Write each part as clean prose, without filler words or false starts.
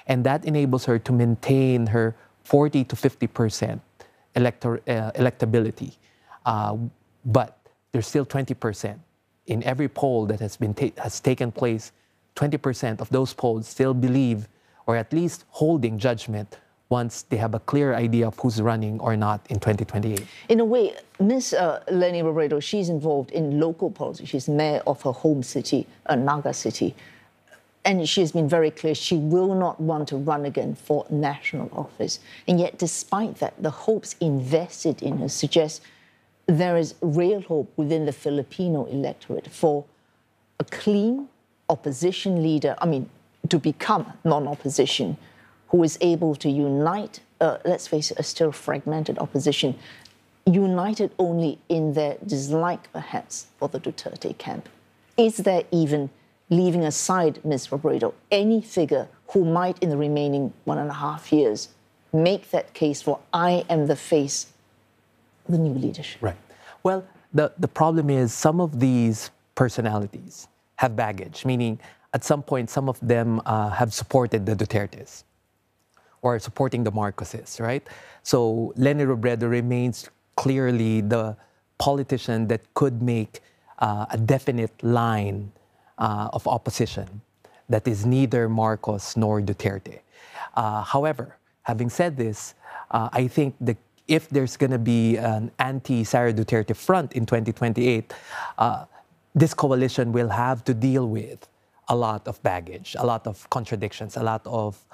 And that enables her to maintain her 40 to 50% electability. But there's still 20%. In every poll that has taken place, 20% of those polls still believe, or at least holding judgment, once they have a clear idea of who's running or not in 2028. In a way, Ms. Leni Robredo, she's involved in local politics. She's mayor of her home city, Naga City. And she has been very clear she will not want to run again for national office. And yet, despite that, the hopes invested in her suggest there is real hope within the Filipino electorate for a clean opposition leader, to become non-opposition, who is able to unite, let's face it, a still fragmented opposition, united only in their dislike, perhaps, for the Duterte camp. Is there even, leaving aside Ms. Robredo, any figure who might, in the remaining 1.5 years, make that case for I am the face of the new leadership? Right. Well, the problem is some of these personalities have baggage, meaning at some point some of them have supported the Dutertes or supporting the Marcoses, right? So Leni Robredo remains clearly the politician that could make a definite line of opposition that is neither Marcos nor Duterte. However, having said this, I think if there's going to be an anti-Sara Duterte front in 2028, this coalition will have to deal with a lot of baggage, a lot of contradictions, a lot of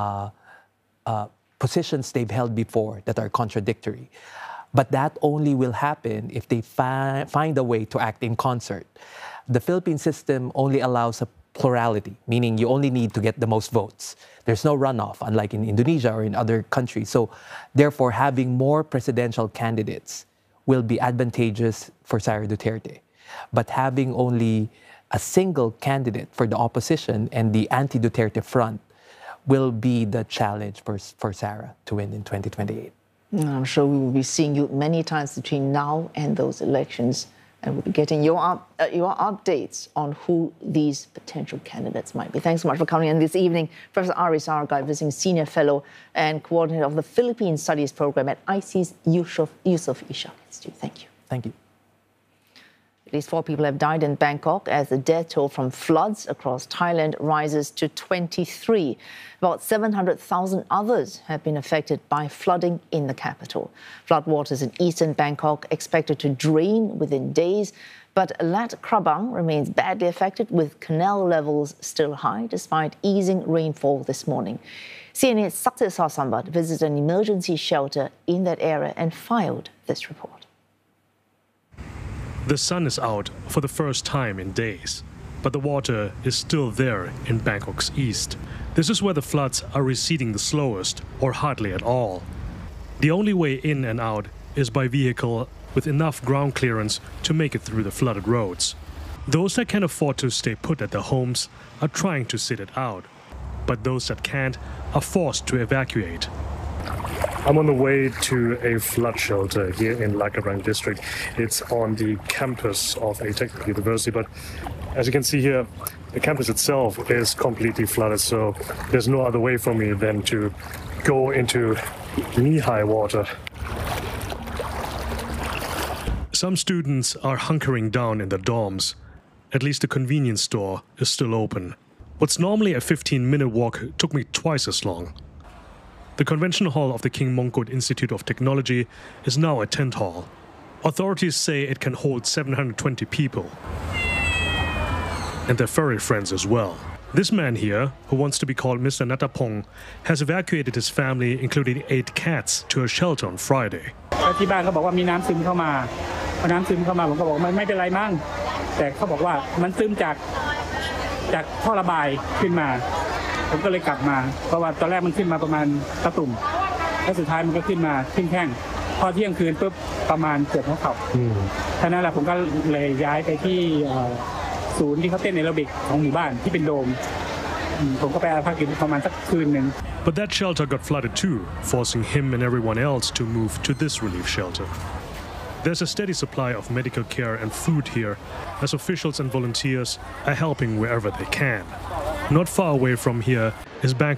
positions they've held before that are contradictory. But that only will happen if they find a way to act in concert. The Philippine system only allows a plurality, meaning you only need to get the most votes. There's no runoff, unlike in Indonesia or in other countries. So therefore, having more presidential candidates will be advantageous for Sara Duterte. But having only a single candidate for the opposition and the anti-Duterte front will be the challenge for Sara to win in 2028. I'm sure we will be seeing you many times between now and those elections, and we'll be getting your updates on who these potential candidates might be. Thanks so much for coming in this evening. Professor Aris Argai, visiting Senior Fellow and Coordinator of the Philippine Studies Program at ISEAS Yusof Ishak Institute. Thank you. Thank you. At least 4 people have died in Bangkok as the death toll from floods across Thailand rises to 23. About 700,000 others have been affected by flooding in the capital. Floodwaters in eastern Bangkok expected to drain within days, but Lat Krabang remains badly affected with canal levels still high despite easing rainfall this morning. CNA's Saktisa Sambat visited an emergency shelter in that area and filed this report. The sun is out for the first time in days, but the water is still there in Bangkok's east. This is where the floods are receding the slowest or hardly at all. The only way in and out is by vehicle with enough ground clearance to make it through the flooded roads. Those that can afford to stay put at their homes are trying to sit it out, but those that can't are forced to evacuate. I'm on the way to a flood shelter here in Lat Krabang district. It's on the campus of a technical university, but as you can see here, the campus itself is completely flooded, so there's no other way for me than to go into knee-high water. Some students are hunkering down in the dorms. At least the convenience store is still open. What's normally a 15-minute walk took me twice as long. The convention hall of the King Mongkut Institute of Technology is now a tent hall. Authorities say it can hold 720 people. And their furry friends as well. This man here, who wants to be called Mr. Natapong, has evacuated his family, including 8 cats, to a shelter on Friday. ที่บ้านเขาบอกว่ามีน้ำซึมเข้ามาพอน้ำซึมเข้ามาผมก็บอกไม่เป็นไรมั้งแต่เขาบอกว่ามันซึมจากท่อระบายขึ้นมาผมก็เลยกลับมาเพราะว่าตอนแรกมันขึ้นมาประมาณตะตุ่มแล้วสุดท้ายมันก็ขึ้นมาขึ้นแข้งพอเที่ยงคืนปุ๊บประมาณเกือบหัวเข่าฉะนั้นแหละผมก็เลยย้ายไปที่ศูนย์ที่เขาเต้นแอโรบิกของหมู่บ้านที่เป็นโดมผมก็ไปพักอยู่ประมาณสักคืนนึง But that shelter got flooded too, forcing him and everyone else to move to this relief shelter. There's a steady supply of medical care and food here, as officials and volunteers are helping wherever they can. Not far away from here is Bangkok